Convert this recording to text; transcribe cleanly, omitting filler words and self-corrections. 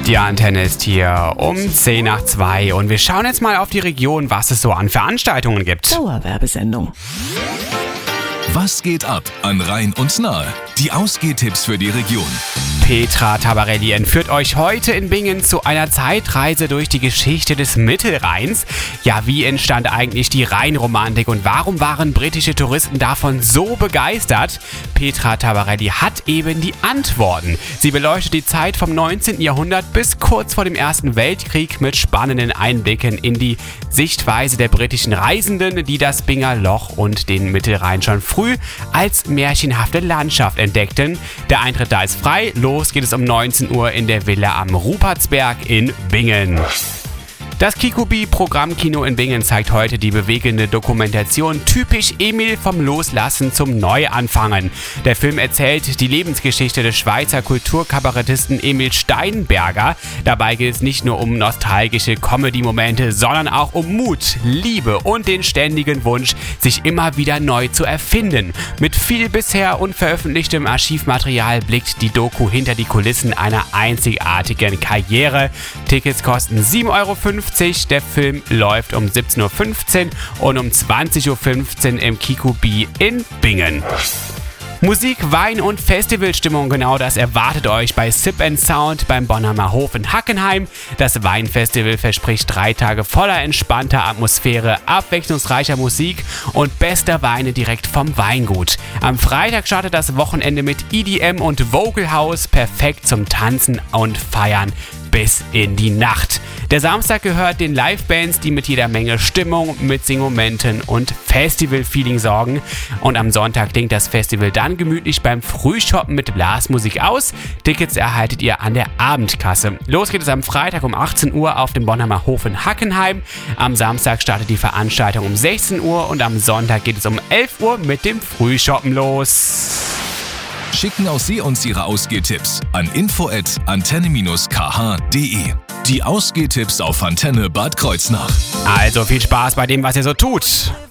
Die Antenne ist hier um 1:10 und wir schauen jetzt mal auf die Region, was es so an Veranstaltungen gibt. Dauerwerbesendung. Was geht ab an Rhein und Nahe? Die Ausgehtipps für die Region. Petra Tabarelli entführt euch heute in Bingen zu einer Zeitreise durch die Geschichte des Mittelrheins. Ja, wie entstand eigentlich die Rheinromantik und warum waren britische Touristen davon so begeistert? Petra Tabarelli hat eben die Antworten. Sie beleuchtet die Zeit vom 19. Jahrhundert bis kurz vor dem Ersten Weltkrieg mit spannenden Einblicken in die Sichtweise der britischen Reisenden, die das Binger Loch und den Mittelrhein schon früh als märchenhafte Landschaft entdeckten. Der Eintritt da ist frei. Los geht es um 19 Uhr in der Villa am Rupertsberg in Bingen. Das Kikubi-Programmkino in Bingen zeigt heute die bewegende Dokumentation Typisch Emil vom Loslassen zum Neuanfangen. Der Film erzählt die Lebensgeschichte des Schweizer Kulturkabarettisten Emil Steinberger. Dabei geht es nicht nur um nostalgische Comedy-Momente, sondern auch um Mut, Liebe und den ständigen Wunsch, sich immer wieder neu zu erfinden. Mit viel bisher unveröffentlichtem Archivmaterial blickt die Doku hinter die Kulissen einer einzigartigen Karriere. Tickets kosten 7,50 €. Der Film läuft um 17:15 Uhr und um 20:15 Uhr im Kikubi in Bingen. Musik, Wein und Festivalstimmung, genau das erwartet euch bei Sip & Sound beim Bonheimer Hof in Hackenheim. Das Weinfestival verspricht 3 Tage voller entspannter Atmosphäre, abwechslungsreicher Musik und bester Weine direkt vom Weingut. Am Freitag startet das Wochenende mit EDM und Vocal House, perfekt zum Tanzen und Feiern bis in die Nacht. Der Samstag gehört den Livebands, die mit jeder Menge Stimmung, Mitsingmomenten und Festival-Feeling sorgen. Und am Sonntag klingt das Festival dann gemütlich beim Frühshoppen mit Blasmusik aus. Tickets erhaltet ihr an der Abendkasse. Los geht es am Freitag um 18 Uhr auf dem Bonheimer Hof in Hackenheim. Am Samstag startet die Veranstaltung um 16 Uhr und am Sonntag geht es um 11 Uhr mit dem Frühshoppen los. Schicken auch Sie uns Ihre Ausgehtipps an info@antenne-kh.de. Die Ausgehtipps auf Antenne Bad Kreuznach. Also viel Spaß bei dem, was ihr so tut.